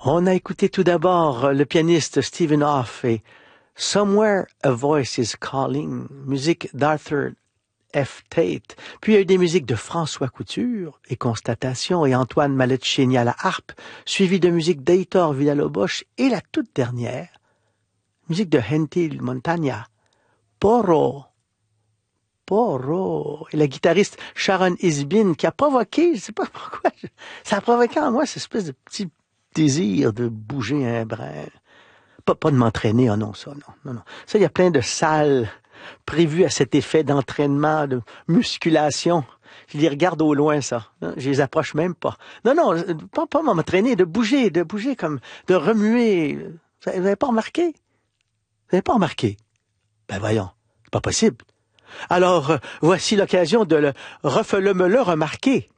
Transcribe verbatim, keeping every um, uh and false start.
On a écouté tout d'abord le pianiste Stephen Hoff et Somewhere a Voice is Calling, musique d'Arthur F. Tate. Puis il y a eu des musiques de François Couture et Constatation et Antoine Maletchini à la harpe, suivi de musique d'Heitor Villa-Lobos et la toute dernière, musique de Gentil Montagna, Porro. Porro. Et la guitariste Sharon Isbin qui a provoqué, je sais pas pourquoi, ça a provoqué en moi cette espèce de petit désir de bouger un brin. Pas, pas de m'entraîner, oh non, ça, non, non, non. Ça, il y a plein de salles prévues à cet effet d'entraînement, de musculation. Je les regarde au loin, ça. Je les approche même pas. Non, non, pas, pas m'entraîner, de bouger, de bouger comme, de remuer. Vous n'avez pas remarqué? Vous n'avez pas remarqué? Ben voyons, c'est pas possible. Alors, euh, voici l'occasion de le refele-me-le remarquer.